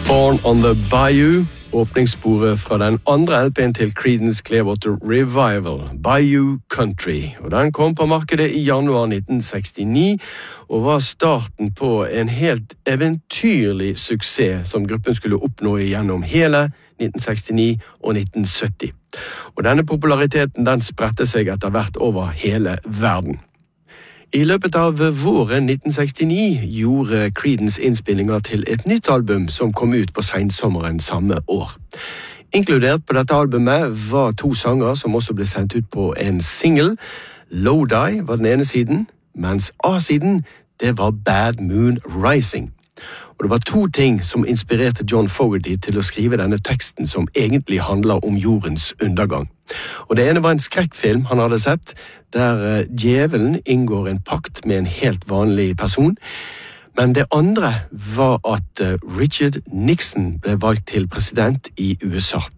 Born on the Bayou, åpningssporet fra den andre LP'en til Creedence Clearwater Revival, Bayou Country. Og den kom på markedet i januar 1969, og var starten på en helt eventyrlig suksess som gruppen skulle oppnå gjennom hele 1969 og 1970. Og denne populariteten den spredte seg etter hvert over hele verden. I løpet av våren 1969 gjorde Creedence innspillinger til et nytt album som kom ut på sensommeren samme år. Inkludert på dette albumet var 2 sanger som også ble sendt ut på en single. Lodi var den ene siden, mens A-siden det var Bad Moon Rising. Og det var 2 ting som inspirerte John Fogerty til å skrive denne teksten som egentlig handler om jordens undergang. Og det ene var en skrekkfilm han hadde sett, der djevelen inngår en pakt med en helt vanlig person. Men det andre var at Richard Nixon ble valgt til president i USA.